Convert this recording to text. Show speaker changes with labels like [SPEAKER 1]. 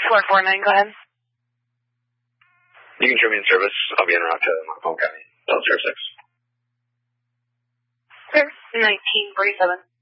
[SPEAKER 1] 449, go ahead.
[SPEAKER 2] You can show me in service. I'll be en route to Macomb County. Delta 6.
[SPEAKER 1] Sir, 1947.